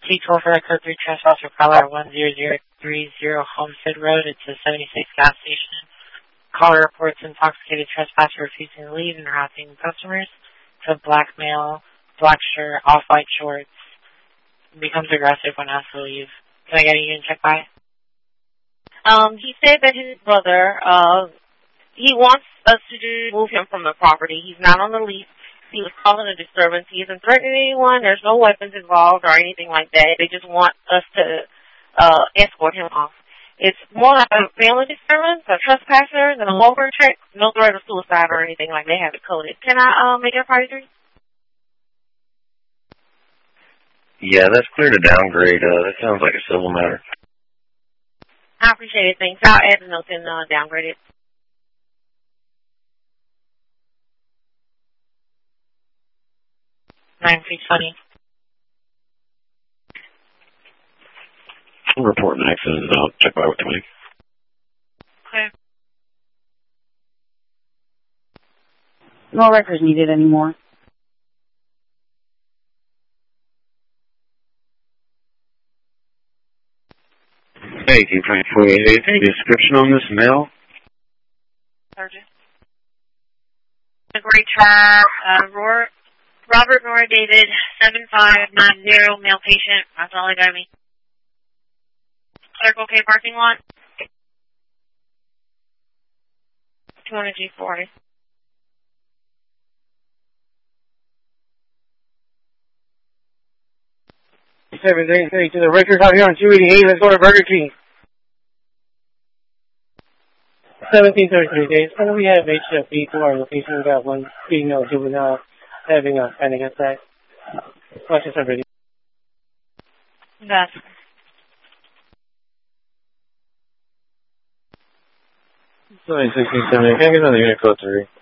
T-toll for code 3 trespasser caller at 10030 Homestead Road. It's a 76 gas station. Caller reports intoxicated trespasser refusing to leave and harassing customers. To black male, black shirt, off-white shorts. Becomes aggressive when asked to leave. Can I get a unit check by? He said that his brother, he wants us to move him from the property. He's not on the lease. He was causing a disturbance. He isn't threatening anyone. There's no weapons involved or anything like that. They just want us to escort him off. It's more like a family disturbance, a trespasser, than a welfare check. No threat of suicide or anything like they have it coded. Can I make it a priority 3? Yeah, that's clear to downgrade. That sounds like a civil matter. I appreciate it. Thanks. I'll add the notes and downgrade it. $9,320. I'm reporting an accident. I'll check by with the clinic. Okay. No records needed anymore. Hey, Team 2488, any description on this mail? Sergeant. A great trial. Robert Nora David, 7590, male patient. That's all I got me. Circle K parking lot. 200 G40. To the records out here on 288. Let's go to Burger King. 1733 days. And we have HFB to our location. We got one female juvenile having a panic attack. Questions are ready. That's 1670. Can I get another unit code 3?